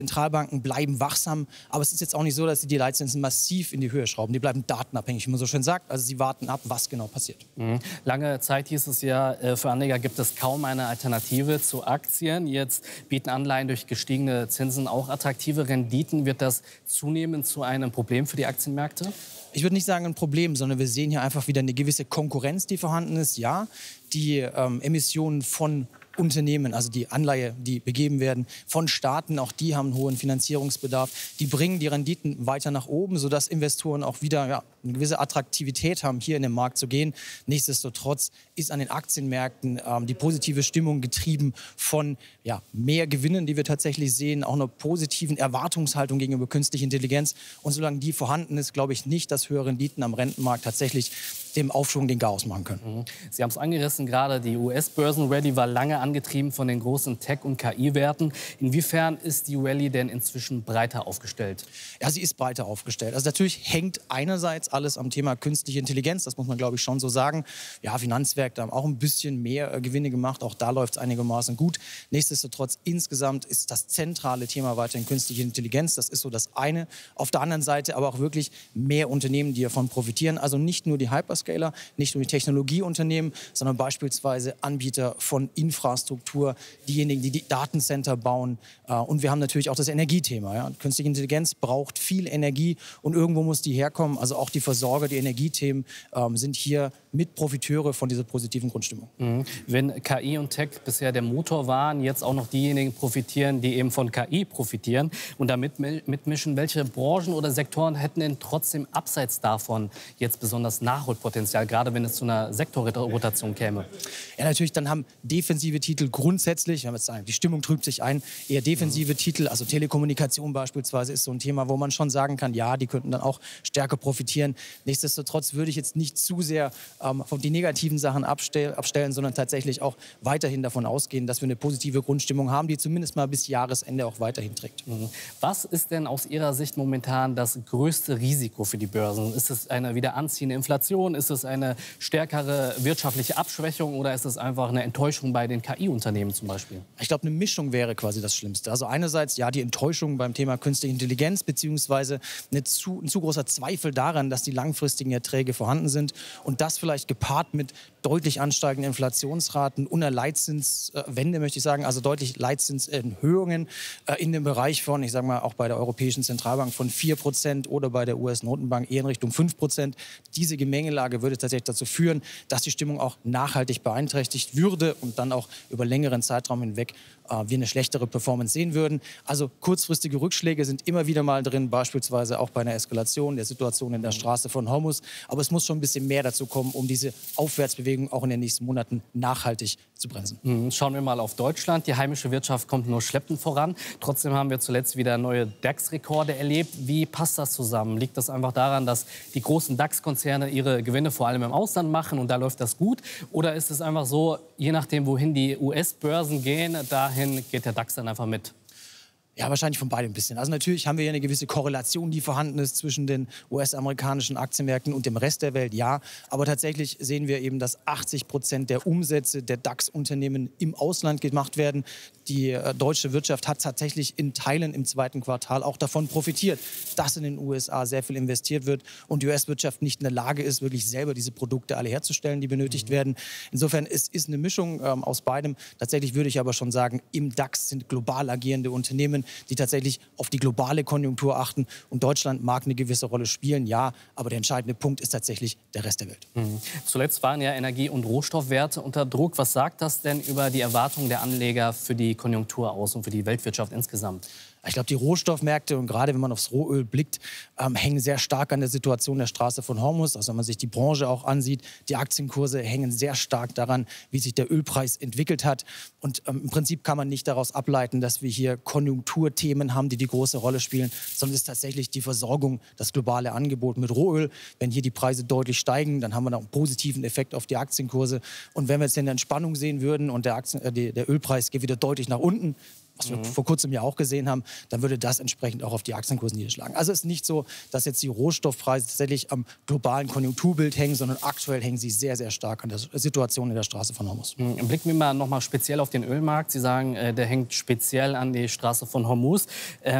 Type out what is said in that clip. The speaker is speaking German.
Zentralbanken bleiben wachsam, aber es ist jetzt auch nicht so, dass sie die Leitzinsen massiv in die Höhe schrauben. Die bleiben datenabhängig, wie man so schön sagt. Also sie warten ab, was genau passiert. Lange Zeit hieß es ja, für Anleger gibt es kaum eine Alternative zu Aktien. Jetzt bieten Anleihen durch gestiegene Zinsen auch attraktive Renditen. Wird das zunehmend zu einem Problem für die Aktienmärkte? Ich würde nicht sagen ein Problem, sondern wir sehen hier einfach wieder eine gewisse Konkurrenz, die vorhanden ist. Ja, die Emissionen von Unternehmen, also die Anleihe, die begeben werden von Staaten, auch die haben einen hohen Finanzierungsbedarf. Die bringen die Renditen weiter nach oben, sodass Investoren auch wieder eine gewisse Attraktivität haben, hier in den Markt zu gehen. Nichtsdestotrotz ist an den Aktienmärkten die positive Stimmung getrieben von mehr Gewinnen, die wir tatsächlich sehen, auch einer positiven Erwartungshaltung gegenüber künstlicher Intelligenz. Und solange die vorhanden ist, glaube ich nicht, dass höhere Renditen am Rentenmarkt tatsächlich dem Aufschwung den Chaos machen können. Sie haben es angerissen, gerade die US-Börsen-Rallye war lange angetrieben von den großen Tech- und KI-Werten. Inwiefern ist die Rallye denn inzwischen breiter aufgestellt? Ja, sie ist breiter aufgestellt. Also natürlich hängt einerseits alles am Thema künstliche Intelligenz, das muss man, glaube ich, schon so sagen. Ja, Finanzmärkte haben auch ein bisschen mehr Gewinne gemacht, auch da läuft es einigermaßen gut. Nichtsdestotrotz, insgesamt ist das zentrale Thema weiterhin künstliche Intelligenz. Das ist so das eine. Auf der anderen Seite aber auch wirklich mehr Unternehmen, die davon profitieren. Also nicht nur die Hyperscaler, nicht nur die Technologieunternehmen, sondern beispielsweise Anbieter von Infrastruktur, diejenigen, die die Datencenter bauen. Und wir haben natürlich auch das Energiethema. Ja. Künstliche Intelligenz braucht viel Energie und irgendwo muss die herkommen. Also auch die Versorger, die Energiethemen sind hier Mitprofiteure von dieser positiven Grundstimmung. Wenn KI und Tech bisher der Motor waren, jetzt auch noch diejenigen profitieren, die eben von KI profitieren und damit mitmischen, welche Branchen oder Sektoren hätten denn trotzdem abseits davon jetzt besonders Nachholpotenzial, gerade wenn es zu einer Sektorrotation käme? Ja, natürlich, dann haben defensive Titel grundsätzlich, wenn wir jetzt sagen, die Stimmung trübt sich ein, eher defensive Titel, also Telekommunikation beispielsweise ist so ein Thema, wo man schon sagen kann, ja, die könnten dann auch stärker profitieren. Nichtsdestotrotz würde ich jetzt nicht zu sehr von die negativen Sachen abstellen, sondern tatsächlich auch weiterhin davon ausgehen, dass wir eine positive Grundstimmung haben, die zumindest mal bis Jahresende auch weiterhin trägt. Was ist denn aus Ihrer Sicht momentan das größte Risiko für die Börsen? Ist es eine wieder anziehende Inflation? Ist es eine stärkere wirtschaftliche Abschwächung oder ist es einfach eine Enttäuschung bei den KI-Unternehmen zum Beispiel? Ich glaube, eine Mischung wäre quasi das Schlimmste. Also einerseits ja die Enttäuschung beim Thema künstliche Intelligenz beziehungsweise ein zu großer Zweifel daran, dass die langfristigen Erträge vorhanden sind und das vielleicht gepaart mit deutlich ansteigenden Inflationsraten und einer Leitzinswende, möchte ich sagen, also deutlich Leitzinserhöhungen in dem Bereich von, ich sage mal, auch bei der Europäischen Zentralbank von 4% oder bei der US-Notenbank eher in Richtung 5%. Diese Gemengelage würde tatsächlich dazu führen, dass die Stimmung auch nachhaltig beeinträchtigt würde und dann auch über längeren Zeitraum hinweg wir eine schlechtere Performance sehen würden. Also kurzfristige Rückschläge sind immer wieder mal drin, beispielsweise auch bei einer Eskalation der Situation in der Straße von Hormuz. Aber es muss schon ein bisschen mehr dazu kommen, um diese Aufwärtsbewegung auch in den nächsten Monaten nachhaltig zu bremsen. Schauen wir mal auf Deutschland. Die heimische Wirtschaft kommt nur schleppend voran. Trotzdem haben wir zuletzt wieder neue DAX-Rekorde erlebt. Wie passt das zusammen? Liegt das einfach daran, dass die großen DAX-Konzerne ihre Gewinne vor allem im Ausland machen und da läuft das gut? Oder ist es einfach so, je nachdem, wohin die US-Börsen gehen, dahin geht der DAX dann einfach mit? Ja, wahrscheinlich von beidem ein bisschen. Also natürlich haben wir hier eine gewisse Korrelation, die vorhanden ist zwischen den US-amerikanischen Aktienmärkten und dem Rest der Welt, ja. Aber tatsächlich sehen wir eben, dass 80% der Umsätze der DAX-Unternehmen im Ausland gemacht werden. Die deutsche Wirtschaft hat tatsächlich in Teilen im zweiten Quartal auch davon profitiert, dass in den USA sehr viel investiert wird und die US-Wirtschaft nicht in der Lage ist, wirklich selber diese Produkte alle herzustellen, die benötigt werden. Insofern ist eine Mischung aus beidem. Tatsächlich würde ich aber schon sagen, im DAX sind global agierende Unternehmen, die tatsächlich auf die globale Konjunktur achten. Und Deutschland mag eine gewisse Rolle spielen, ja, aber der entscheidende Punkt ist tatsächlich der Rest der Welt. Zuletzt waren ja Energie- und Rohstoffwerte unter Druck. Was sagt das denn über die Erwartungen der Anleger für die Konjunktur aus und für die Weltwirtschaft insgesamt? Ich glaube, die Rohstoffmärkte und gerade wenn man aufs Rohöl blickt, hängen sehr stark an der Situation der Straße von Hormuz. Also wenn man sich die Branche auch ansieht, die Aktienkurse hängen sehr stark daran, wie sich der Ölpreis entwickelt hat. Und im Prinzip kann man nicht daraus ableiten, dass wir hier Konjunkturthemen haben, die die große Rolle spielen, sondern es ist tatsächlich die Versorgung, das globale Angebot mit Rohöl. Wenn hier die Preise deutlich steigen, dann haben wir noch einen positiven Effekt auf die Aktienkurse. Und wenn wir jetzt eine Entspannung sehen würden und der Ölpreis geht wieder deutlich nach unten, was wir vor kurzem ja auch gesehen haben, dann würde das entsprechend auch auf die Aktienkurse niederschlagen. Also es ist nicht so, dass jetzt die Rohstoffpreise tatsächlich am globalen Konjunkturbild hängen, sondern aktuell hängen sie sehr, sehr stark an der Situation in der Straße von Hormuz. Blicken wir mal noch mal speziell auf den Ölmarkt. Sie sagen, der hängt speziell an die Straße von Hormuz.